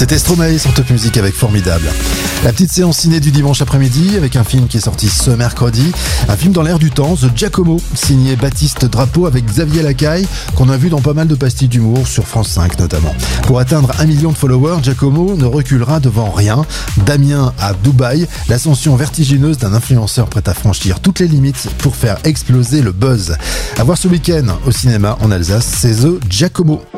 C'était Stromae sur Top Music avec Formidable. La petite séance ciné du dimanche après-midi avec un film qui est sorti ce mercredi. Un film dans l'air du temps, The Giacomo, signé Baptiste Drapeau avec Xavier Lacaille, qu'on a vu dans pas mal de pastilles d'humour sur France 5 notamment. Pour atteindre 1 million de followers, Giacomo ne reculera devant rien. Damien à Dubaï, l'ascension vertigineuse d'un influenceur prêt à franchir toutes les limites pour faire exploser le buzz. À voir ce week-end au cinéma en Alsace, c'est The Giacomo.